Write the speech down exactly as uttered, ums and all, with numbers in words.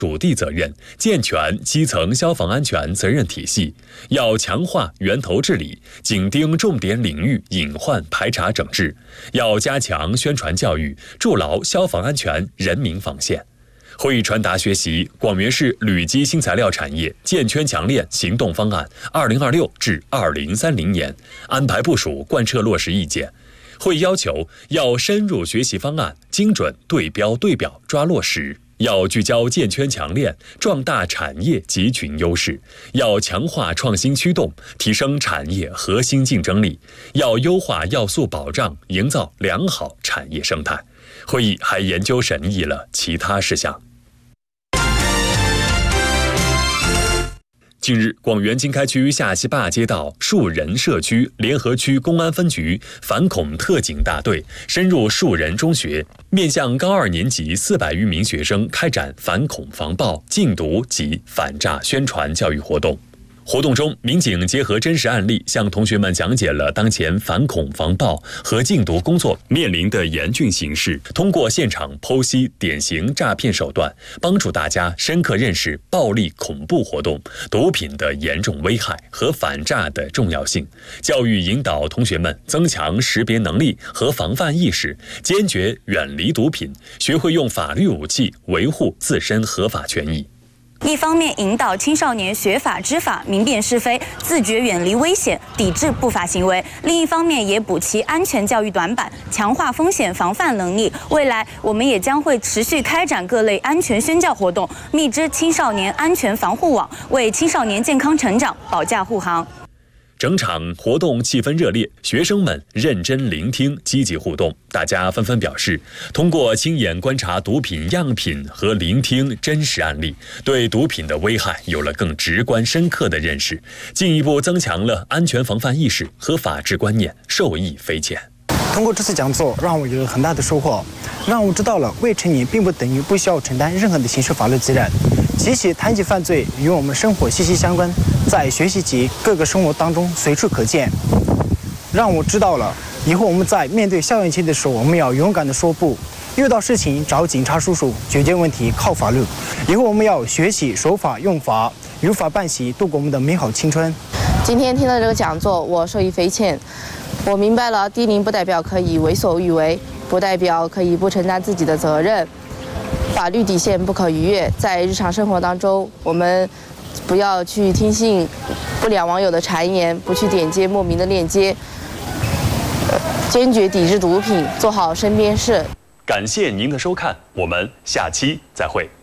属地责任，健全基层消防安全责任体系，要强化源头治理，紧盯重点领域隐患排查整治，要加强宣传教育，筑牢消防安全人民防线。会议传达学习广元市铝基新材料产业建圈强链行动方案二零二六至二零三零年，安排部署贯彻落实意见。会议要求要深入学习方案，精准对标对表抓落实。要聚焦建圈强链，壮大产业集群优势；要强化创新驱动，提升产业核心竞争力；要优化要素保障，营造良好产业生态。会议还研究审议了其他事项。近日，广元经开区下西坝街道树人社区联合区公安分局反恐特警大队深入树人中学，面向高二年级四百余名学生开展反恐防暴、禁毒及反诈宣传教育活动。活动中，民警结合真实案例，向同学们讲解了当前反恐防暴和禁毒工作面临的严峻形势，通过现场剖析典型诈骗手段，帮助大家深刻认识暴力恐怖活动、毒品的严重危害和反诈的重要性，教育引导同学们增强识别能力和防范意识，坚决远离毒品，学会用法律武器维护自身合法权益。 一方面引导青少年学法知法，明辨是非，自觉远离危险，抵制不法行为；另一方面也补齐安全教育短板，强化风险防范能力。未来我们也将会持续开展各类安全宣教活动，密织青少年安全防护网，为青少年健康成长保驾护航。 整场活动气氛热烈，学生们认真聆听，积极互动。大家纷纷表示，通过亲眼观察毒品样品和聆听真实案例，对毒品的危害有了更直观深刻的认识，进一步增强了安全防范意识和法治观念，受益匪浅。 通过这次讲座，让我有了很大的收获，让我知道了未成年并不等于不需要承担任何的刑事法律责任。其实谈及犯罪与我们生活息息相关，在学习及各个生活当中随处可见，让我知道了以后我们在面对校园期的时候，我们要勇敢地说不，遇到事情找警察叔叔，解决问题靠法律。以后我们要学习守法用法，如法办习，度过我们的美好青春。 今天听了这个讲座，我受益匪浅，我明白了低龄不代表可以为所欲为，不代表可以不承担自己的责任，法律底线不可逾越。在日常生活当中，我们不要去听信不良网友的谗言，不去点击莫名的链接，坚决抵制毒品，做好身边事。 感谢您的收看，我们下期再会。